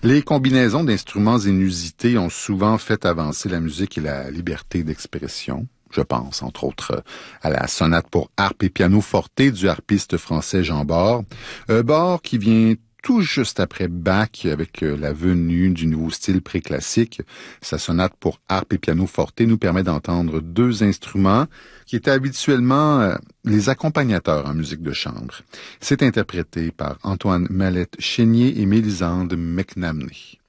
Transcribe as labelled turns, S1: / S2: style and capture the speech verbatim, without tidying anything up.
S1: Les combinaisons d'instruments inusités ont souvent fait avancer la musique et la liberté d'expression. Je pense, entre autres, à la sonate pour harpe et piano forte du harpiste français Jean Bort. Euh, Bort qui vient tout juste après Bach avec la venue du nouveau style préclassique. Sa sonate pour harpe et piano forte nous permet d'entendre deux instruments qui étaient habituellement euh, les accompagnateurs en musique de chambre. C'est interprété par Antoine Mallette-Chénier et Mélisande McNamee.